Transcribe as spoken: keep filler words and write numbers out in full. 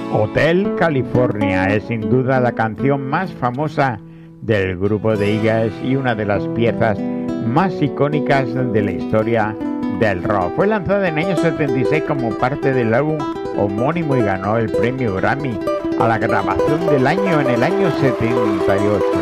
Hotel California es sin duda la canción más famosa del grupo de Eagles y una de las piezas más icónicas de la historia del rock. Fue lanzada en el año setenta y seis como parte del álbum homónimo y ganó el premio Grammy a la grabación del año en el año setenta y ocho.